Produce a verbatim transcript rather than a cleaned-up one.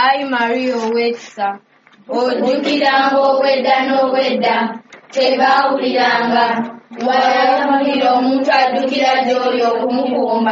Ayi Maria ow'ekisa ojjukiranga obwedda n'obwedda tebaawuliranga wayamulira omuntu addukira gy'oli okumukuuma